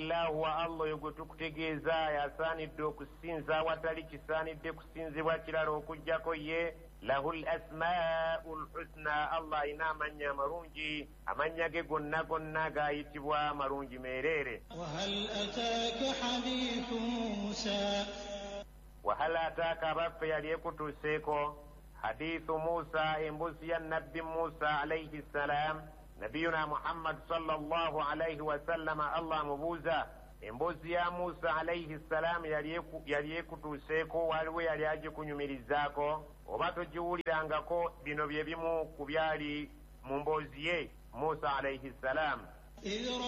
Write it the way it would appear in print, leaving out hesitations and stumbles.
illahu wa allah oyo gwe tukutegeeza yasaanidde okusinza awatali kisaanidde kusinzibwa kirala okuggyako ye. lahu lasmaau lhusna, allah alina amannya amalungi, amannya ge gonna gonna gayitibwa malungi meereere. wahal ataaka abaffe yali ekutuuseeko hadithu musa, embuzi ya nabbi musa alayhi ssalam. nabiyuna muhammad sallallahu alayhi wasallama allah amubuuza emboozi ya musa alayhi ssalam yali ekutuuseeko, waliwo yali agikunyumirizaako oba togiwulirangako? bino bye bimu ku byali mu mboozi ye musa alayhi ssalam.